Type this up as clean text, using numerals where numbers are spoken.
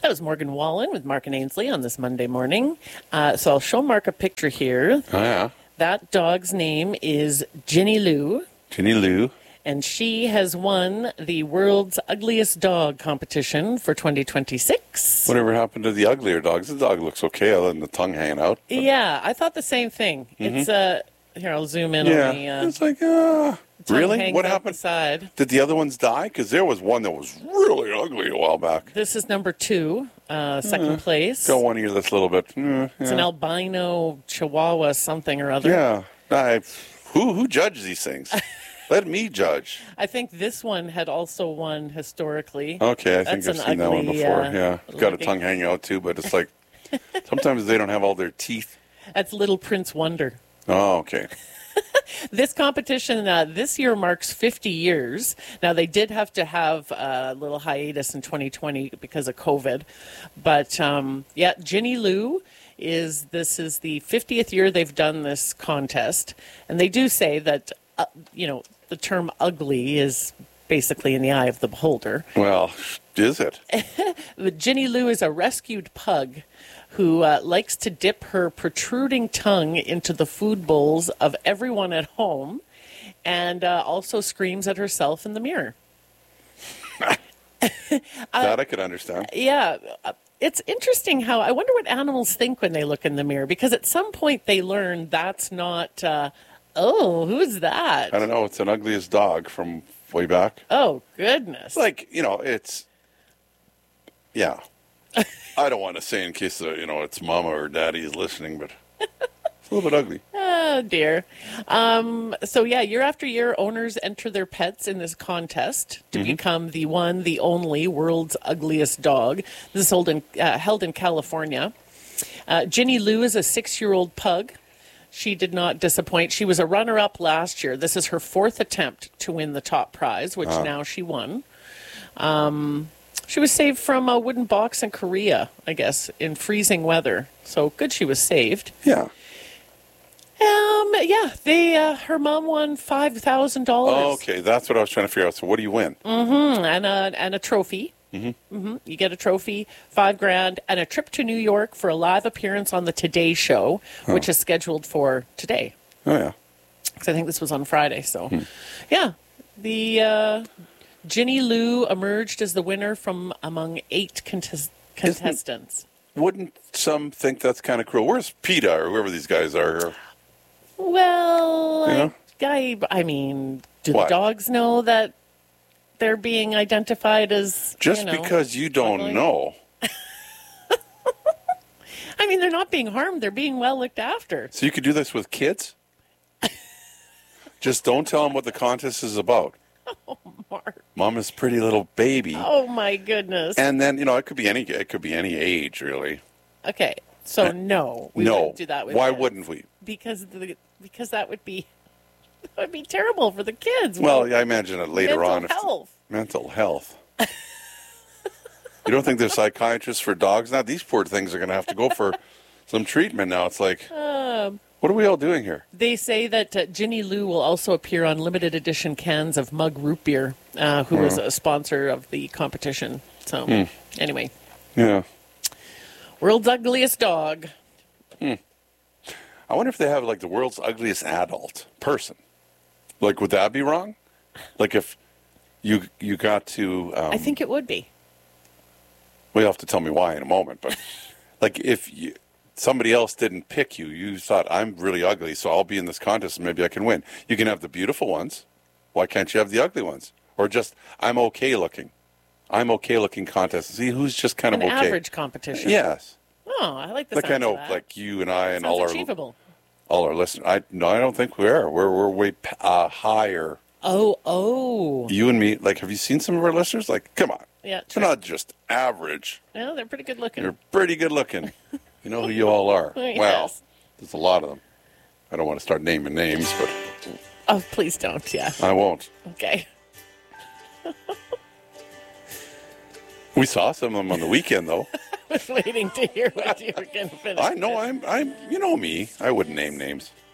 That was Morgan Wallen with Mark and Ainsley on this Monday morning. So I'll show Mark a picture here. Oh, yeah. That dog's name is Ginny Lou. Ginny Lou. And she has won the World's Ugliest Dog competition for 2026. Whatever happened to the uglier dogs? The dog looks okay other than the tongue hanging out. But... Yeah, I thought the same thing. It's here, I'll zoom in on the it's like, tongue really? hangs What out happened? the side. Did the other ones die? Because there was one that was really ugly a while back. This is number 2, second place. Got one ear that's a little bit... It's an albino chihuahua something or other. Yeah. Who judges these things? Let me judge. I think this one had also won historically. Okay, I think That's I've an seen that one ugly, before. Yeah, it's got a looking- tongue hanging out too, but it's like sometimes they don't have all their teeth. That's Little Prince Wonder. Oh, okay. This competition this year marks 50 years. Now, they did have to have a little hiatus in 2020 because of COVID. But, Ginny Lou this is the 50th year they've done this contest. And they do say that, the term ugly is basically in the eye of the beholder. Well, is it? But Ginny Lou is a rescued pug who likes to dip her protruding tongue into the food bowls of everyone at home and also screams at herself in the mirror. That I could understand. Yeah. It's interesting how I wonder what animals think when they look in the mirror, because at some point they learn that's not, who's that? I don't know. It's an ugliest dog from way back. Oh, goodness. Like, it's, yeah. I don't want to say in case, it's mama or daddy is listening, but it's a little bit ugly. Oh, dear. Year after year, owners enter their pets in this contest to become the one, the only world's ugliest dog. This is held in California. Ginny Lou is a 6-year-old pug. She did not disappoint. She was a runner-up last year. This is her 4th attempt to win the top prize, which now she won. She was saved from a wooden box in Korea, I guess, in freezing weather. So good she was saved. Yeah. Her mom won $5,000. Oh, okay, that's what I was trying to figure out. So what do you win? And a trophy. You get a trophy, $5,000, and a trip to New York for a live appearance on the Today Show, which is scheduled for today. Oh, yeah. Because I think this was on Friday. So, the Ginny Lou emerged as the winner from among 8 contestants. Wouldn't some think that's kind of cruel? Where's PETA or whoever these guys are? Well, do the dogs know that they're being identified as because you don't ugly? know? They're not being harmed. They're being well looked after. So you could do this with kids? Just don't tell them what the contest is about. Oh, Mark. Mama's pretty little baby. Oh, my goodness. And then, it could be any age, really. Okay. So no, we wouldn't do that with Why kids. Wouldn't we? Because that would be terrible for the kids. Well, I imagine it later on. Mental health. You don't think there's psychiatrists for dogs now? These poor things are going to have to go for some treatment now. It's like, what are we all doing here? They say that Ginny Lou will also appear on limited edition cans of Mug Root Beer, who is a sponsor of the competition. So, anyway. Yeah. World's ugliest dog. I wonder if they have, the world's ugliest adult person. Would that be wrong? If you got to... I think it would be. Well, you'll have to tell me why in a moment, but if somebody else didn't pick you, you thought, I'm really ugly, so I'll be in this contest and maybe I can win. You can have the beautiful ones. Why can't you have the ugly ones? Or just, I'm okay looking. I'm okay looking contest. See who's just kind of okay. An average competition. Yes. Oh, I like the sound I know, of that. you and I and Sounds achievable. all our listeners. I don't think we are. We're way higher. Oh. You and me, have you seen some of our listeners? Come on. Yeah, they're not just average. No, they're pretty good looking. They're pretty good looking. You know who you all are. Yes. Well, there's a lot of them. I don't want to start naming names, but... Oh, please don't, yeah. I won't. Okay. We saw some of them on the weekend, though. I was waiting to hear what you were going to finish. I know, I'm, you know me. I wouldn't name names.